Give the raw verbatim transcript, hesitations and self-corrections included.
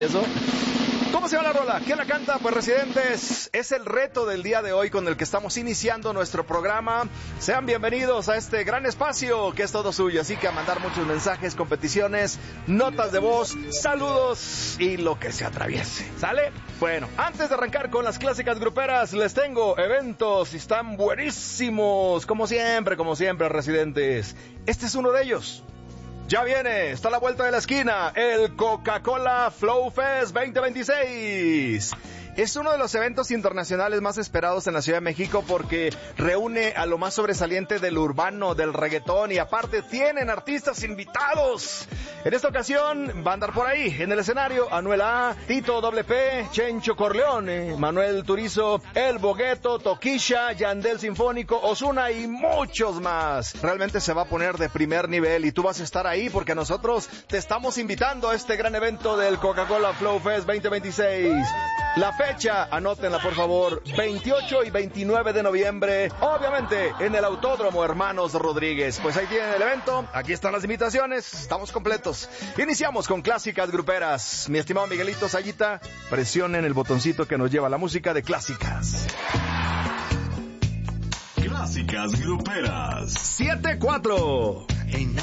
Eso. ¿Cómo se llama la rola? ¿Quién la canta? Pues Residentes. Es el reto del día de hoy con el que estamos iniciando nuestro programa. Sean bienvenidos a este gran espacio que es todo suyo. Así que a mandar muchos mensajes, competiciones, notas de voz, saludos y lo que se atraviese. ¿Sale? Bueno, antes de arrancar con las clásicas gruperas, les tengo eventos y están buenísimos. Como siempre, como siempre, Residentes. Este es uno de ellos. Ya viene, está a la vuelta de la esquina, el Coca-Cola Flow Fest veinte veintiséis. Es uno de los eventos internacionales más esperados en la Ciudad de México porque reúne a lo más sobresaliente del urbano, del reggaetón y aparte tienen artistas invitados. En esta ocasión va a andar por ahí, en el escenario, Anuel A, Tito Doble P, Chencho Corleone, Manuel Turizo, El Bogueto, Toquilla, Yandel Sinfónico, Ozuna y muchos más. Realmente se va a poner de primer nivel y tú vas a estar ahí porque nosotros te estamos invitando a este gran evento del Coca-Cola Flow Fest veinte veintiséis. La fecha, anótenla por favor, veintiocho y veintinueve de noviembre, obviamente en el Autódromo Hermanos Rodríguez. Pues ahí tienen el evento, aquí están las invitaciones, estamos completos. Iniciamos con clásicas gruperas. Mi estimado Miguelito Sayita, presionen el botoncito que nos lleva a la música de clásicas. Clásicas gruperas. siete cuatro.